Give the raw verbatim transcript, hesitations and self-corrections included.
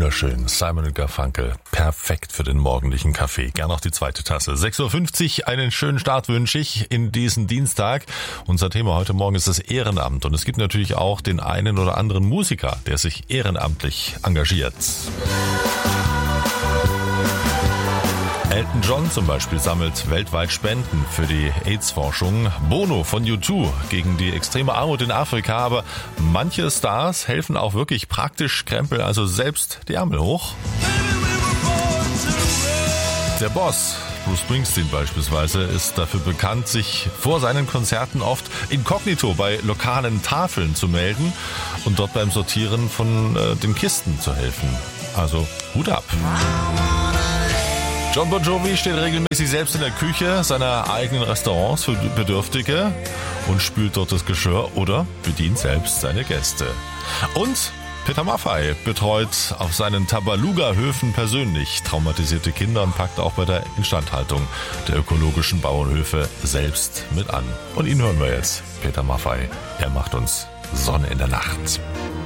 Wunderschön. Simon und Garfunkel. Perfekt für den morgendlichen Kaffee. Gern noch die zweite Tasse. sechs Uhr fünfzig. Einen schönen Start wünsche ich in diesen Dienstag. Unser Thema heute Morgen ist das Ehrenamt. Und es gibt natürlich auch den einen oder anderen Musiker, der sich ehrenamtlich engagiert. Elton John zum Beispiel sammelt weltweit Spenden für die AIDS-Forschung. Bono von U zwei gegen die extreme Armut in Afrika. Aber manche Stars helfen auch wirklich praktisch, Krempel also selbst die Ärmel hoch. Der Boss, Bruce Springsteen beispielsweise, ist dafür bekannt, sich vor seinen Konzerten oft inkognito bei lokalen Tafeln zu melden und dort beim Sortieren von äh, den Kisten zu helfen. Also Hut ab. John Bon Jovi steht regelmäßig selbst in der Küche seiner eigenen Restaurants für Bedürftige und spült dort das Geschirr oder bedient selbst seine Gäste. Und Peter Maffay betreut auf seinen Tabaluga-Höfen persönlich traumatisierte Kinder und packt auch bei der Instandhaltung der ökologischen Bauernhöfe selbst mit an. Und ihn hören wir jetzt, Peter Maffay. Er macht uns Sonne in der Nacht.